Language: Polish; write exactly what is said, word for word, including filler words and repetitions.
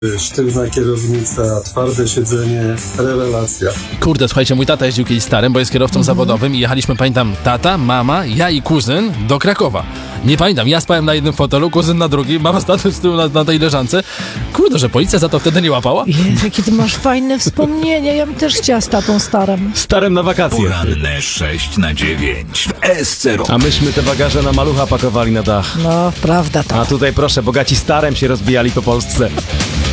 Sztywna kierownica, twarde siedzenie, rewelacja. Kurde, słuchajcie, mój tata jeździł kiedyś starym, bo jest kierowcą Mhm. zawodowym i jechaliśmy, pamiętam, tata, mama, ja i kuzyn do Krakowa. Nie pamiętam, ja spałem na jednym fotelu, kuzyn na drugim, mama stała z tyłu na, na tej leżance. Kurde, że policja za to wtedy nie łapała? Jezu, jakie ty masz fajne wspomnienia. Ja bym też chciała z tatą starym. Starem na wakacje. Poranne sześć na dziewięć w S C R O. A myśmy te bagaże na malucha pakowali na dach. No, prawda, tak. A tutaj proszę, bogaci starem się rozbijali po Polsce.